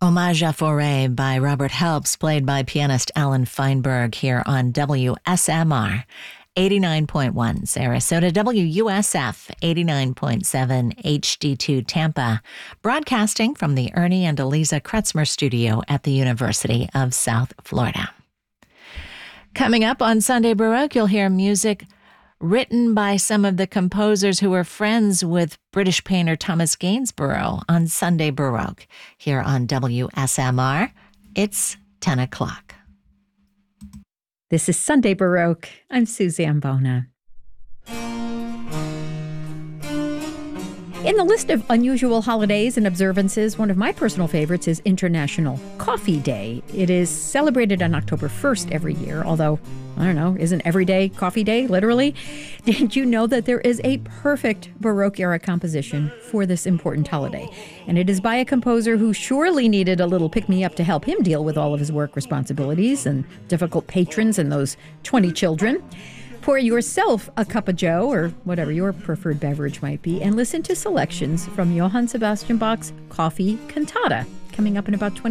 Hommage à Forêt by Robert Helps, played by pianist Alan Feinberg here on WSMR 89.1 Sarasota, WUSF 89.7 HD2 Tampa, broadcasting from the Ernie and Eliza Kretzmer studio at the University of South Florida. Coming up on Sunday Baroque, you'll hear music written by some of the composers who were friends with British painter Thomas Gainsborough on Sunday Baroque. Here on WSMR, it's 10 o'clock. This is Sunday Baroque. I'm Suzanne Bona. In the list of unusual holidays and observances, one of my personal favorites is International Coffee Day. It is celebrated on October 1st every year, although, I don't know, isn't every day coffee day, literally? Did you know that there is a perfect Baroque-era composition for this important holiday? And it is by a composer who surely needed a little pick-me-up to help him deal with all of his work responsibilities and difficult patrons and those 20 children. Pour yourself a cup of joe, or whatever your preferred beverage might be, and listen to selections from Johann Sebastian Bach's Coffee Cantata, coming up in about 20